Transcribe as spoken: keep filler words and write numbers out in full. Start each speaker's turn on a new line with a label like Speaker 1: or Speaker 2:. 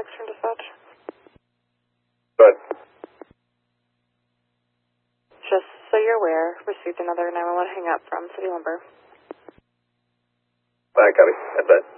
Speaker 1: Extreme Dispatch.
Speaker 2: Good.
Speaker 1: Just so you're aware, received another nine one one hang up from City Lumber.
Speaker 2: Fine, copy. That's it.